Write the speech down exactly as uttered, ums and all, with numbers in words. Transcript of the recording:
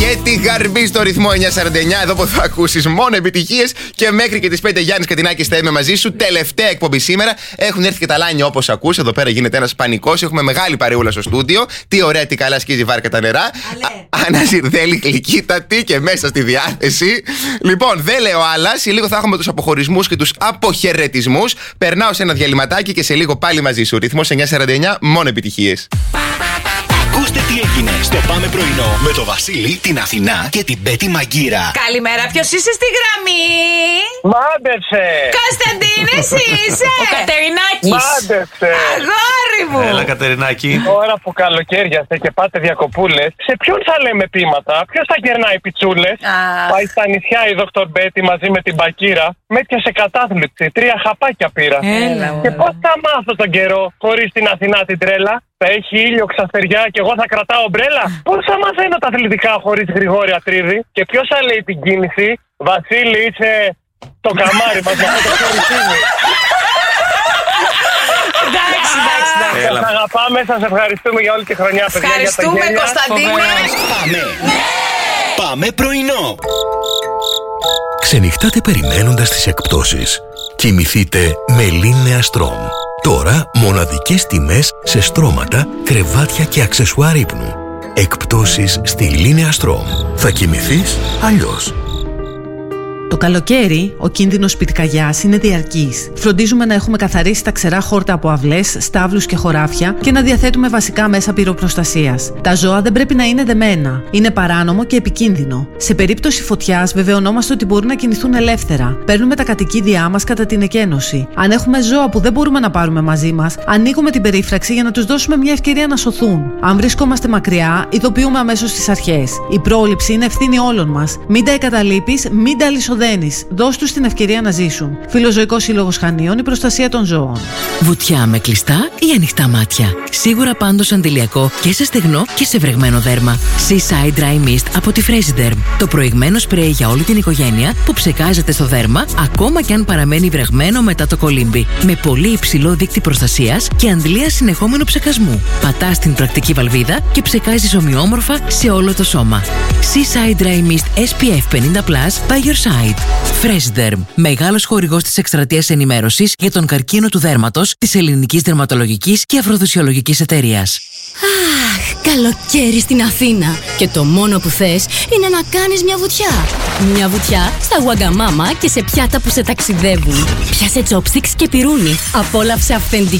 και τη Γαρμπή στο ρυθμό εννιά σαράντα εννιά. Εδώ που θα ακούσεις μόνο επιτυχίες και μέχρι και τις πέντε Γιάννης Κατινάκης θα είμαι μαζί σου. Τελευταία εκπομπή σήμερα. Έχουν έρθει και τα λάνια όπως ακούς. Εδώ πέρα γίνεται ένας πανικός. Έχουμε μεγάλη παρεούλα στο στούντιο. Τι ωραία, τι καλά σκίζει βάρκα τα νερά. Άννα Ζιρδέλη, γλυκύτατη και μέσα στη διάθεση. Λοιπόν, δεν λέω άλλα. Σε λίγο θα έχουμε τους αποχωρισμούς και τους αποχαιρετισμούς. Περνάω σε ένα διαλυματάκι και σε λίγο πάλι μαζί σου. Ρυθμός εννιά σαράντα εννιά, μόνο επιτυχίες. Ακούστε τι έγινε στο Πάμε Πρωινό με το Βασίλη, την Αθηνά και την Πέτη Μαγκύρα. Καλημέρα, ποιος είσαι στη γραμμή? Μάντεψε! Κωνσταντίνε, εσύ είσαι! Ο Κατερινάκης! Μάντεψε! Αγόρι μου! Έλα, Κατερινάκη. Τώρα που καλοκαίριαστε και πάτε διακοπούλες, σε ποιον θα λέμε πείματα, ποιος θα γερνάει πιτσούλες? Ah. Πάει στα νησιά η δόκτωρ Μπέτη μαζί με την Μπακύρα, με έπιασε κατάθλιψη, τρία χαπάκια πήρα. Έλα, Και πώς θα μάθω τον καιρό χωρίς την Αθηνά την τρέλα? Θα έχει ήλιο, ξαστεριά και εγώ θα κρατάω ομπρέλα. Πώς θα μαθαίνω τα αθλητικά χωρίς Γρηγόρη Ατρίδη? Και ποιος θα λέει την κίνηση? Βασίλη, είσαι το καμάρι μας με αυτό το χωρισίνι. Εντάξει, εντάξει, εντάξει. Σας αγαπάμε, σας ευχαριστούμε για όλη τη χρονιά, παιδιά. Ευχαριστούμε, Κωνσταντίνε. Πάμε! Πάμε Πρωινό! Ξενυχτάτε περιμένοντας τις εκπτώσεις. Κοιμηθείτε με Λίνεα Στρομ. Τώρα μοναδικές τιμές σε στρώματα, κρεβάτια και αξεσουάρ ύπνου. Εκπτώσεις στη Λίνεα Στρομ. Θα κοιμηθείς αλλιώς. Το καλοκαίρι, ο κίνδυνος πυρκαγιάς είναι διαρκής. Φροντίζουμε να έχουμε καθαρίσει τα ξερά χόρτα από αυλές, στάβλους και χωράφια και να διαθέτουμε βασικά μέσα πυροπροστασίας. Τα ζώα δεν πρέπει να είναι δεμένα. Είναι παράνομο και επικίνδυνο. Σε περίπτωση φωτιάς, βεβαιωνόμαστε ότι μπορούν να κινηθούν ελεύθερα. Παίρνουμε τα κατοικίδια μας κατά την εκένωση. Αν έχουμε ζώα που δεν μπορούμε να πάρουμε μαζί μας, ανοίγουμε την περίφραξη για να τους δώσουμε μια ευκαιρία να σωθούν. Αν βρισκόμαστε μακριά, ειδοποιούμε αμέσως τις αρχές. Η πρόληψη είναι ευθύνη όλων μας. Μην τα εγκαταλείπεις, μην τα αλυσοδένεις. Δώσ' τους την ευκαιρία να ζήσουν. Φιλοζωικός Σύλλογος Χανίων, η προστασία των ζώων. Βουτιά με κλειστά ή ανοιχτά μάτια. Σίγουρα πάντως αντιλιακό και σε στεγνό και σε βρεγμένο δέρμα. Seaside Dry Mist από τη Fraserderm. Το προηγμένο σπρέι για όλη την οικογένεια που ψεκάζεται στο δέρμα, ακόμα και αν παραμένει βρεγμένο μετά το κολύμπι. Με πολύ υψηλό δείκτη προστασίας και αντλία συνεχόμενου ψεκασμού. Πατάς την πρακτική βαλβίδα και ψεκάζεις ομοιόμορφα σε όλο το σώμα. Seaside Dry Mist ες πι εφ πενήντα πλας by your side. Fraserderm, μεγάλος χορηγός της εκστρατείας ενημέρωσης για τον καρκίνο του δέρματος της Ελληνικής Δερματολογικής και Αφροδισιολογικής Εταιρείας. Αχ, καλοκαίρι στην Αθήνα. Και το μόνο που θες είναι να κάνεις μια βουτιά. Μια βουτιά στα Wagamama και σε πιάτα που σε ταξιδεύουν. Πιάσε chopsticks και πιρούνι. Απόλαυσε αυθεντική